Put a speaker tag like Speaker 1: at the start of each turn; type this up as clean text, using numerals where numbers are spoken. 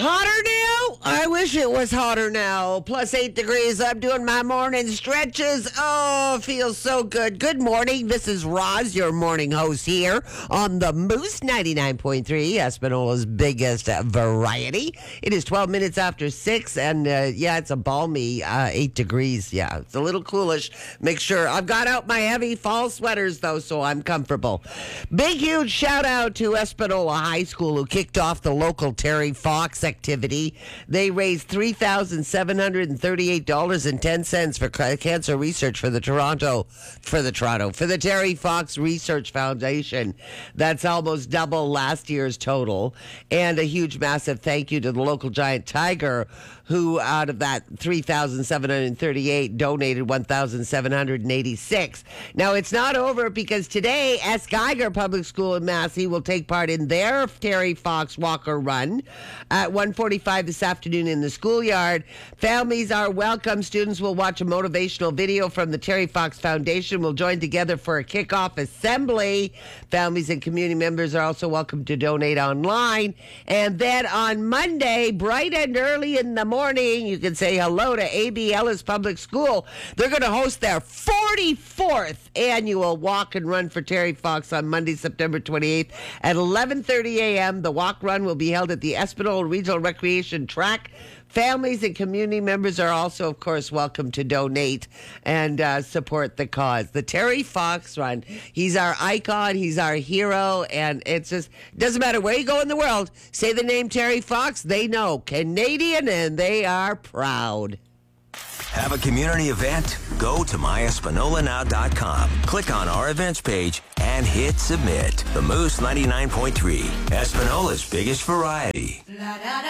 Speaker 1: Hotter now? I wish it was hotter now. Plus 8 degrees. I'm doing my morning stretches. Oh, feels so good. Good morning. This is Roz, your morning host here on the Moose 99.3, Espinola's biggest variety. It is 12 minutes after 6, and it's a balmy 8 degrees. Yeah, it's a little coolish. Make sure I've got out my heavy fall sweaters, though, so I'm comfortable. Big, huge shout out to Espanola High School, who kicked off the local Terry Fox activity. They raised $3,738.10 for cancer research for the Terry Fox Research Foundation. That's almost double last year's total. And a huge, massive thank you to the local Giant Tiger, who out of that 3,738 donated 1,786. Now, it's not over, because today S. Geiger Public School in Massey will take part in their Terry Fox Walker Run at 1:45 this afternoon in the schoolyard. Families are welcome. Students will watch a motivational video from the Terry Fox Foundation. We'll join together for a kickoff assembly. Families and community members are also welcome to donate online. And then on Monday, bright and early in the morning, you can say hello to A.B. Ellis Public School. They're going to host their 44th annual walk and run for Terry Fox on Monday, September 28th at 11:30 a.m. The walk run will be held at the Espanola Regional Recreation Track. Families and community members are also, of course, welcome to donate and support the cause. The Terry Fox Run, he's our icon, he's our hero, and it's just, doesn't matter where you go in the world, say the name Terry Fox, they know. Canadian, and they are proud.
Speaker 2: Have a community event? Go to myespanolanow.com. Click on our events page and hit submit. The Moose 99.3, Espanola's biggest variety.